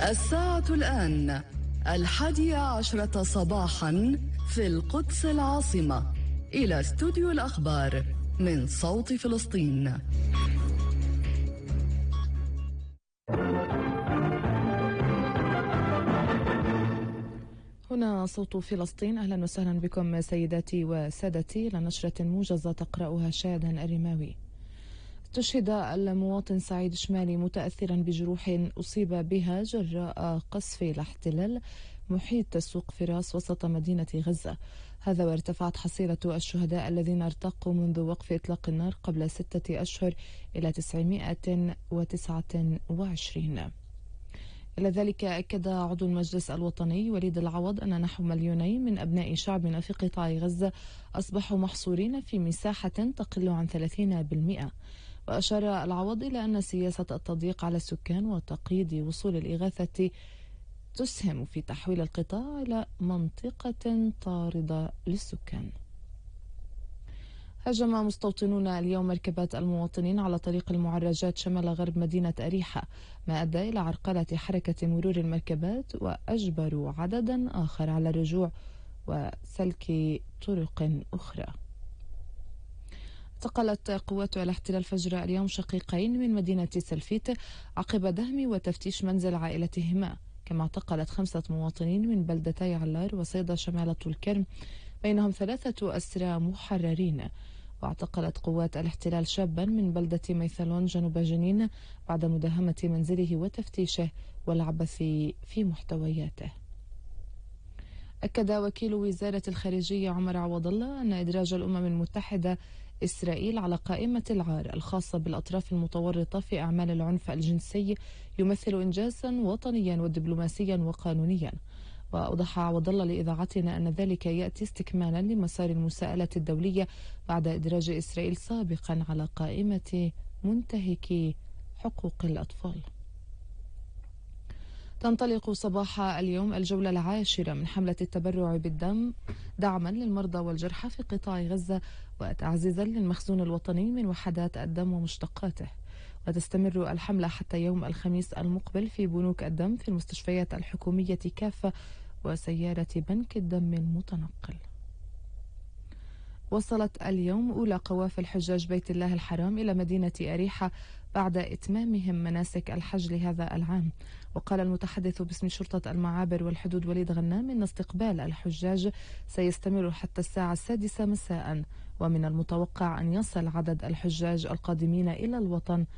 الساعة الآن 11:00 صباحا في القدس العاصمة. إلى استوديو الأخبار من صوت فلسطين. هنا صوت فلسطين. أهلا وسهلا بكم سيداتي وسادتي لنشرة موجزة تقرأها شاهدا الرماوي. استشهد المواطن سعيد شمالي متأثرا بجروح أصيب بها جراء قصف الاحتلال محيط سوق فراس وسط مدينة غزة. هذا وارتفعت حصيلة الشهداء الذين ارتقوا منذ وقف إطلاق النار قبل 6 أشهر إلى 929. إلى ذلك أكد عضو المجلس الوطني وليد العوض أن نحو 2,000,000 من أبناء شعبنا في قطاع غزة أصبحوا محصورين في مساحة تقل عن 30%. وأشار العوض إلى أن سياسة التضييق على السكان وتقييد وصول الإغاثة تسهم في تحويل القطاع إلى منطقة طاردة للسكان. هاجم مستوطنون اليوم مركبات المواطنين على طريق المعرجات شمال غرب مدينة أريحة، ما أدى إلى عرقلة حركة مرور المركبات وأجبروا عددا آخر على الرجوع وسلك طرق أخرى. اعتقلت قوات الاحتلال فجر اليوم شقيقين من مدينة سلفيت عقب دهم وتفتيش منزل عائلتهما، كما اعتقلت 5 مواطنين من بلدتي علار وصيدا شمال طول كرم، بينهم 3 أسرى محررين. واعتقلت قوات الاحتلال شابا من بلدة ميثالون جنوب جنين بعد مداهمة منزله وتفتيشه والعبث في محتوياته. أكد وكيل وزارة الخارجية عمر عوض الله أن إدراج الأمم المتحدة إسرائيل على قائمة العار الخاصة بالأطراف المتورطة في أعمال العنف الجنسي يمثل إنجازا وطنيا ودبلوماسيا وقانونيا. وأوضح عوض الله لإذاعتنا أن ذلك يأتي استكمالا لمسار المساءلة الدولية بعد إدراج إسرائيل سابقا على قائمة منتهكي حقوق الأطفال. تنطلق صباح اليوم الجولة 10 من حملة التبرع بالدم دعما للمرضى والجرحى في قطاع غزة وتعزيزا للمخزون الوطني من وحدات الدم ومشتقاته. وتستمر الحملة حتى يوم الخميس المقبل في بنوك الدم في المستشفيات الحكومية كافة وسيارة بنك الدم المتنقل. وصلت اليوم أولى قوافل حجاج بيت الله الحرام إلى مدينة أريحة بعد إتمامهم مناسك الحج لهذا العام. وقال المتحدث باسم شرطة المعابر والحدود وليد غنام إن استقبال الحجاج سيستمر حتى الساعة 6 مساء، ومن المتوقع أن يصل عدد الحجاج القادمين إلى الوطن